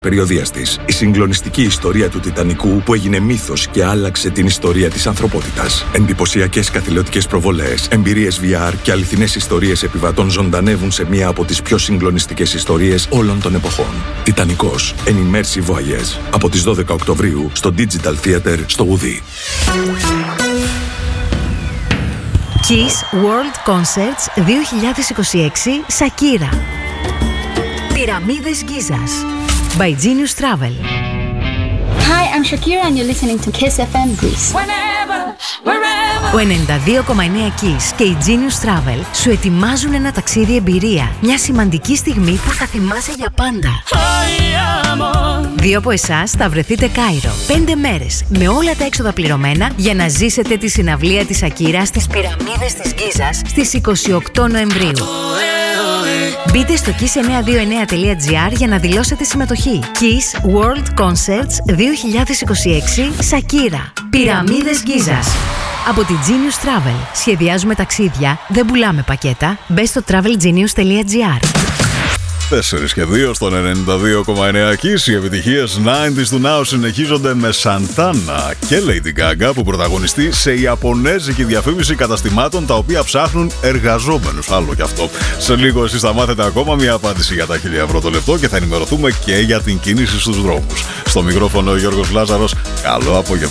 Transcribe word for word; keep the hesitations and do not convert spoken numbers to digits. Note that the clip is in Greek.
περιοδίας της. Η συγκλονιστική ιστορία του Τιτανικού που έγινε μύθος και άλλαξε την ιστορία της ανθρωπότητας. Εντυπωσιακές καθηλωτικές προβολές, εμπειρίες βι αρ και αληθινές ιστορίες επιβατών ζωντανεύουν σε μία από τις πιο συγκλονιστικές ιστορίες όλων των εποχών. Τιτανικός, An Immersive Voyage. Από τις δώδεκα Οκτωβρίου στο Digital Theater στο Ουδί. Kiss World Concerts δύο χιλιάδες είκοσι έξι Σακύρα. Πυραμίδες Γκίζας by Genius Travel. Hi, I'm Shakira and you're listening to Kiss εφ εμ Greece. Whenever, wherever. Ο ενενήντα δύο κόμμα εννέα Kiss και η Genius Travel σου ετοιμάζουν ένα ταξίδι εμπειρία. Μια σημαντική στιγμή που θα θυμάσαι για πάντα. Δύο από εσάς θα βρεθείτε Κάιρο. Πέντε μέρες με όλα τα έξοδα πληρωμένα για να ζήσετε τη συναυλία της Σακύρα στις Πυραμίδες της Γκίζας στις είκοσι οκτώ Νοεμβρίου. Μπείτε στο kiss εννιακόσια είκοσι εννέα τελεία τζι άρ για να δηλώσετε συμμετοχή. Kiss World Concerts δύο χιλιάδες είκοσι έξι Σακύρα. Πυραμίδες Γκίζας. Από τη Genius Travel. Σχεδιάζουμε ταξίδια, δεν πουλάμε πακέτα. Μπες στο travel genius τελεία τζι άρ. τέσσερα και δύο στον ενενήντα δύο κόμμα εννέα Kiss. Οι επιτυχίες ενενήντα του Now συνεχίζονται με Santana και Lady Gaga που πρωταγωνιστεί σε ιαπωνέζικη διαφήμιση καταστημάτων τα οποία ψάχνουν εργαζόμενους. Άλλο κι αυτό. Σε λίγο εσείς θα μάθετε ακόμα μια απάντηση για τα χίλια ευρώ το λεπτό και θα ενημερωθούμε και για την κίνηση στους δρόμους. Στο μικρόφωνο ο Γιώργος Λάζαρος. Καλό απόγευμα.